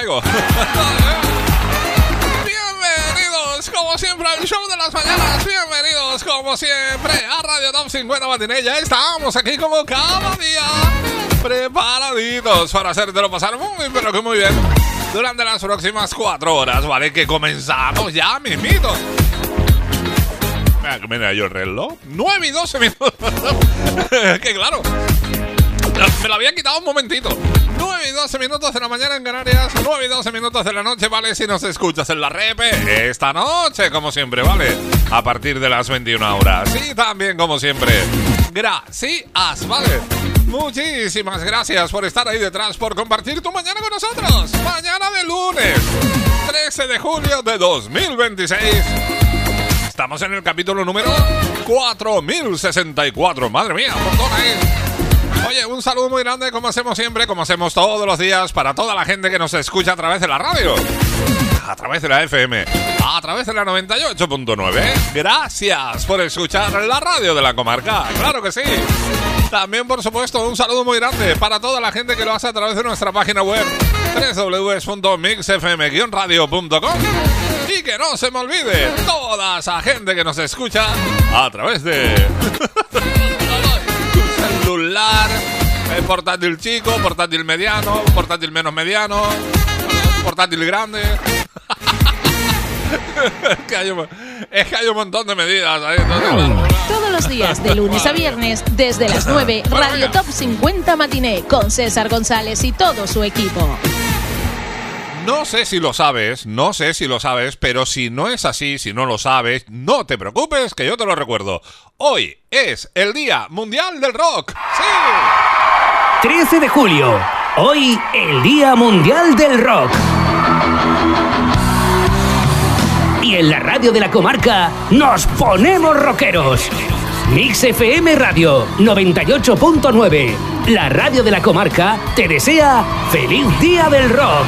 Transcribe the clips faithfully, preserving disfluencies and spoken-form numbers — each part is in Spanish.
caigo. Bienvenidos, como siempre, al show de las mañanas. Bienvenidos, como siempre, a Radio Top cincuenta Matiné. Ya estamos aquí como cada día, preparaditos para hacértelo pasar muy, pero que muy bien durante las próximas cuatro horas, ¿vale? Que comenzamos ya mismito. Mira, mira yo el reloj. nueve y doce minutos. Que claro, me lo había quitado un momentito. nueve y doce minutos de la mañana en Canarias. nueve y doce minutos de la noche, ¿vale? Si nos escuchas en la repe esta noche, como siempre, ¿vale? A partir de las veintiuna horas. Y también, como siempre, gracias, ¿vale? Muchísimas gracias por estar ahí detrás, por compartir tu mañana con nosotros. Mañana de lunes, trece de julio de dos mil veintiséis. Estamos en el capítulo número cuatro mil sesenta y cuatro. Madre mía, un montón ahí. Oye, un saludo muy grande, como hacemos siempre, como hacemos todos los días, para toda la gente que nos escucha a través de la radio, a través de la F M, a través de la noventa y ocho punto nueve. Gracias por escuchar la radio de la comarca, claro que sí. También, por supuesto, un saludo muy grande para toda la gente que lo hace a través de nuestra página web doble u doble u doble u punto mix f m guion radio punto com. Y que no se me olvide, toda esa gente que nos escucha a través de celular, portátil chico, portátil mediano, portátil menos mediano, portátil grande. Es que hay un, es que hay un montón de medidas ahí. Todos los días, de lunes a viernes, desde las nueve, Radio Top cincuenta Matiné, con César González y todo su equipo. No sé si lo sabes, no sé si lo sabes, pero si no es así, si no lo sabes, no te preocupes, que yo te lo recuerdo. Hoy es el Día Mundial del Rock. ¡Sí! trece de julio, hoy el Día Mundial del Rock. Y en la radio de la comarca nos ponemos rockeros. Mix F M Radio noventa y ocho punto nueve. La radio de la comarca te desea feliz Día del Rock.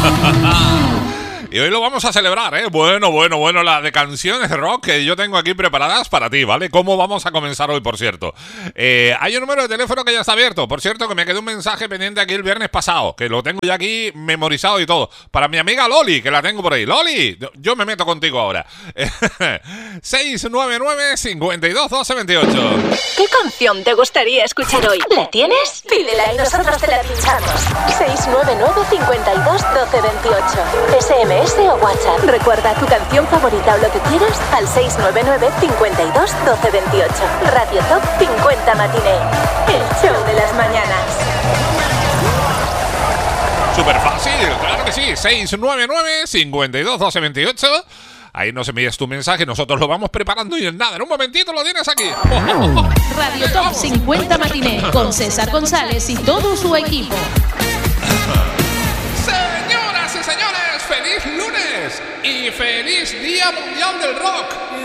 Y hoy lo vamos a celebrar, ¿eh? Bueno, bueno, bueno, la de canciones de rock que yo tengo aquí preparadas para ti, ¿vale? ¿Cómo vamos a comenzar hoy, por cierto? Eh, hay un número de teléfono que ya está abierto. Por cierto, que me quedó un mensaje pendiente aquí el viernes pasado, que lo tengo ya aquí memorizado y todo. Para mi amiga Loli, que la tengo por ahí. Loli, yo me meto contigo ahora. seis nueve nueve, cinco dos, uno dos dos ocho. ¿Qué canción te gustaría escuchar hoy? ¿La tienes? Pídela y nosotros te la pinchamos. seis nueve nueve, cinco dos, uno dos dos ocho. S M S o WhatsApp. Recuerda tu canción favorita o lo que quieras al seis nueve nueve, cinco dos, uno dos dos ocho. Radio Top cincuenta Matiné, el show de las mañanas. Súper fácil, claro que sí. seis nueve nueve, cinco dos, uno dos dos ocho. Ahí nos envías tu mensaje, nosotros lo vamos preparando y en nada, en un momentito lo tienes aquí. Radio Top cincuenta Matiné, con César González y todo su equipo. Señoras y señores, feliz lunes y feliz Día Mundial del Rock.